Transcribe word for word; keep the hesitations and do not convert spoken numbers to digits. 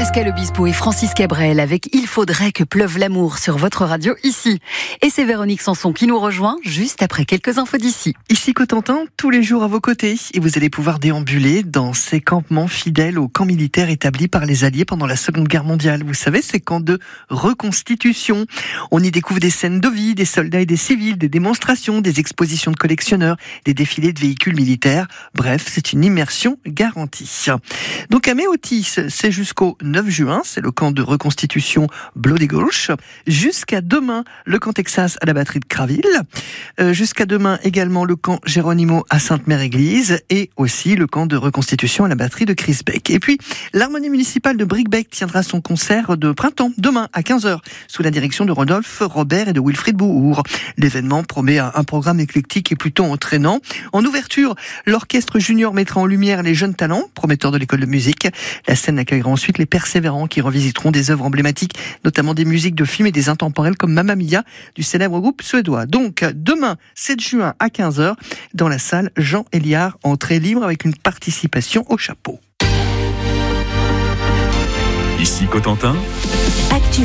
Pascal Obispo et Francis Cabrel avec Il faudrait que pleuve l'amour sur votre radio ici. Et c'est Véronique Sanson qui nous rejoint juste après quelques infos d'ici. Ici Cotentin, tous les jours à vos côtés. Et vous allez pouvoir déambuler dans ces campements fidèles aux camps militaires établis par les Alliés pendant la Seconde Guerre mondiale. Vous savez, ces camps de reconstitution. On y découvre des scènes de vie, des soldats et des civils, des démonstrations, des expositions de collectionneurs, des défilés de véhicules militaires. Bref, c'est une immersion garantie. Donc à Méotis, c'est jusqu'au neuf juin, c'est le camp de reconstitution Bloody Gulch. Jusqu'à demain, le camp Texas à la batterie de Craville. Euh, jusqu'à demain également le camp Géronimo à Sainte-Mère-Église et aussi le camp de reconstitution à la batterie de Crisbec. Et puis, l'harmonie municipale de Bricbec tiendra son concert de printemps demain à quinze heures sous la direction de Rodolphe Robert et de Wilfried Bouhour. L'événement promet un programme éclectique et plutôt entraînant. En ouverture, l'orchestre junior mettra en lumière les jeunes talents, prometteurs de l'école de musique. La scène accueillera ensuite les persévérants qui revisiteront des œuvres emblématiques, notamment des musiques de films et des intemporels comme Mamma Mia du célèbre groupe suédois. Donc, demain, sept juin à quinze heures, dans la salle Jean Héliard, entrée libre avec une participation au chapeau. Ici Cotentin. Actu